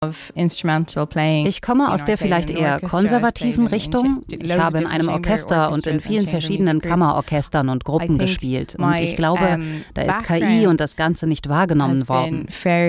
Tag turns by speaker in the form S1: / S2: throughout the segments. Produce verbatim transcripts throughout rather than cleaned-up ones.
S1: Ich komme aus der vielleicht eher konservativen Richtung. Ich habe in einem Orchester und in vielen verschiedenen Kammerorchestern und Gruppen gespielt. Und ich glaube, da ist K I und das Ganze nicht wahrgenommen worden.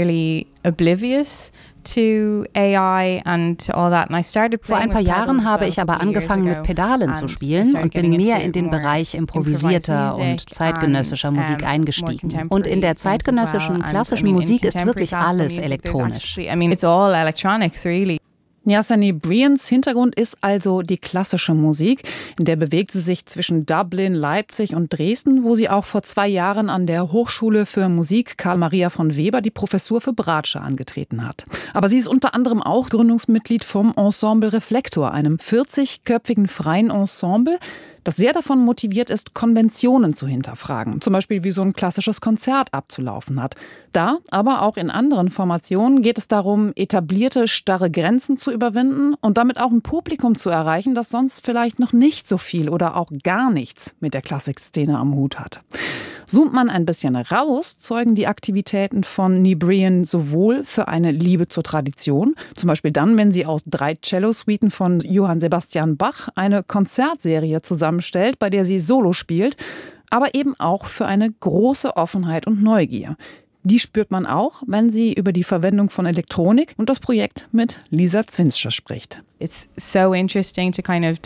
S1: To A I and all that. And I started Vor ein paar Jahren habe ich aber angefangen, mit Pedalen zu spielen und bin mehr in den Bereich improvisierter und zeitgenössischer Musik eingestiegen. Und in der zeitgenössischen klassischen Musik ist wirklich alles elektronisch.
S2: I mean, it's all electronics, really. Nyasani Bryans Hintergrund ist also die klassische Musik. In der bewegt sie sich zwischen Dublin, Leipzig und Dresden, wo sie auch vor zwei Jahren an der Hochschule für Musik Karl Maria von Weber die Professur für Bratsche angetreten hat. Aber sie ist unter anderem auch Gründungsmitglied vom Ensemble Reflektor, einem vierzigköpfigen freien Ensemble, das sehr davon motiviert ist, Konventionen zu hinterfragen. Zum Beispiel, wie so ein klassisches Konzert abzulaufen hat. Da, aber auch in anderen Formationen geht es darum, etablierte, starre Grenzen zu überwinden und damit auch ein Publikum zu erreichen, das sonst vielleicht noch nicht so viel oder auch gar nichts mit der Klassikszene am Hut hat. Zoomt man ein bisschen raus, zeugen die Aktivitäten von Ní Briain sowohl für eine Liebe zur Tradition, zum Beispiel dann, wenn sie aus drei Cello-Suiten von Johann Sebastian Bach eine Konzertserie zusammenstellt, bei der sie Solo spielt, aber eben auch für eine große Offenheit und Neugier. Die spürt man auch, wenn sie über die Verwendung von Elektronik und das Projekt mit Lisa Zwinscher spricht.
S1: Es ist so interessant,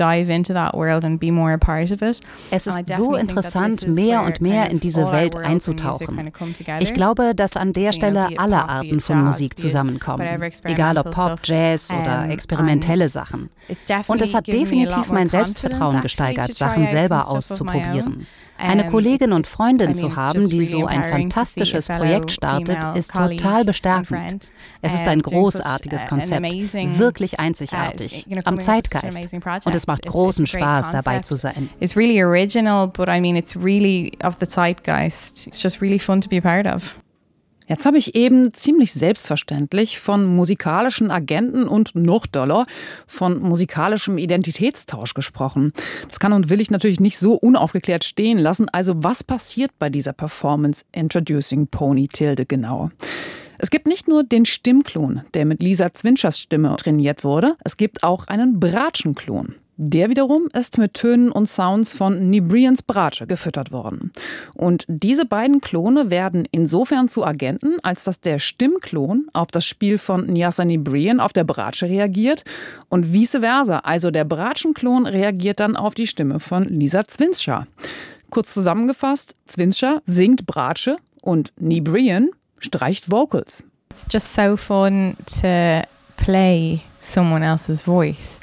S1: mehr und mehr in diese Welt einzutauchen. Ich glaube, dass an der Stelle alle Arten von Musik zusammenkommen. Egal ob Pop, Jazz oder experimentelle Sachen. Und es hat definitiv mein Selbstvertrauen gesteigert, Sachen selber auszuprobieren. Eine Kollegin und Freundin zu haben, die so ein fantastisches Projekt startet, ist total bestärkend. Es ist ein großartiges Konzept, wirklich einzigartig, am Zeitgeist. Und es macht großen Spaß, dabei zu sein.
S2: It's really original, but I mean, it's really of the zeitgeist. It's just really fun to be a part of. Jetzt habe ich eben ziemlich selbstverständlich von musikalischen Agenten und noch doller von musikalischem Identitätstausch gesprochen. Das kann und will ich natürlich nicht so unaufgeklärt stehen lassen. Also was passiert bei dieser Performance Introducing Pony Tilde genau? Es gibt nicht nur den Stimmklon, der mit Lisa Zwinschers Stimme trainiert wurde. Es gibt auch einen Bratschenklon. Der wiederum ist mit Tönen und Sounds von Ní Briains Bratsche gefüttert worden. Und diese beiden Klone werden insofern zu Agenten, als dass der Stimmklon auf das Spiel von Nyasani Bryan auf der Bratsche reagiert und vice versa. Also der Bratschenklon reagiert dann auf die Stimme von Lisa Zwinscher. Kurz zusammengefasst, Zwinscher singt Bratsche und Ní Briain streicht Vocals.
S1: It's just so fun to play someone else's voice.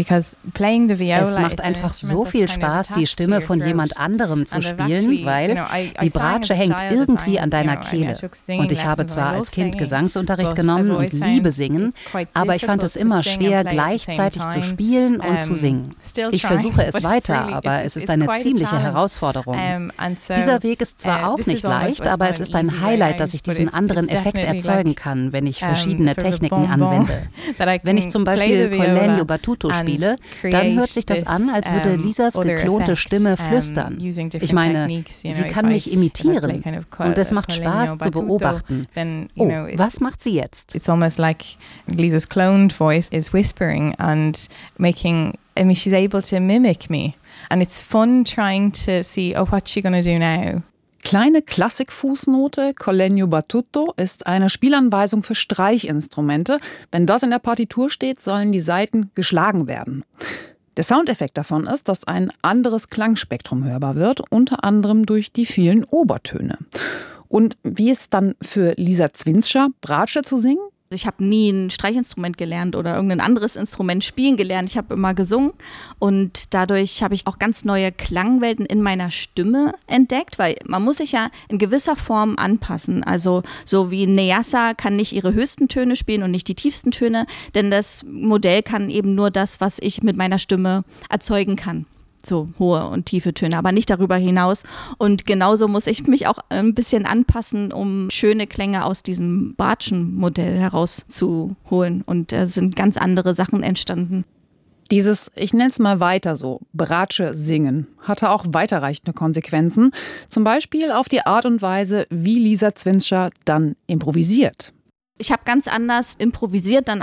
S1: Es macht einfach so viel Spaß, die Stimme von jemand anderem zu spielen, weil die Bratsche hängt irgendwie an deiner Kehle. Und ich habe zwar als Kind Gesangsunterricht genommen und liebe Singen, aber ich fand es immer schwer, gleichzeitig zu spielen und zu singen. Ich versuche es weiter, aber es ist eine ziemliche Herausforderung. Dieser Weg ist zwar auch nicht leicht, aber es ist ein Highlight, dass ich diesen anderen Effekt erzeugen kann, wenn ich verschiedene Techniken anwende. Wenn ich zum Beispiel Colenio Battuto spiele, dann hört sich das an, als würde Lisas geklonte Stimme flüstern. Ich meine, sie kann mich imitieren und es macht Spaß zu beobachten. Oh, was macht sie jetzt?
S2: It's almost like Lisa's cloned voice is whispering and making, I mean, she's able to mimic me. And it's fun trying to see, oh, what's she gonna do now? Kleine Klassikfußnote, Colenio Battuto ist eine Spielanweisung für Streichinstrumente. Wenn das in der Partitur steht, sollen die Saiten geschlagen werden. Der Soundeffekt davon ist, dass ein anderes Klangspektrum hörbar wird, unter anderem durch die vielen Obertöne. Und wie ist dann für Lisa Zwinscher, Bratsche zu singen?
S3: Ich habe nie ein Streichinstrument gelernt oder irgendein anderes Instrument spielen gelernt. Ich habe immer gesungen und dadurch habe ich auch ganz neue Klangwelten in meiner Stimme entdeckt, weil man muss sich ja in gewisser Form anpassen. Also so wie Nyasa kann nicht ihre höchsten Töne spielen und nicht die tiefsten Töne, denn das Modell kann eben nur das, was ich mit meiner Stimme erzeugen kann. So hohe und tiefe Töne, aber nicht darüber hinaus. Und genauso muss ich mich auch ein bisschen anpassen, um schöne Klänge aus diesem Bratschenmodell herauszuholen. Und da sind ganz andere Sachen entstanden.
S2: Dieses, ich nenne es mal weiter so, Bratsche singen, hatte auch weiterreichende Konsequenzen. Zum Beispiel auf die Art und Weise, wie Lisa Zwinscher dann improvisiert.
S3: Ich habe ganz anders improvisiert dann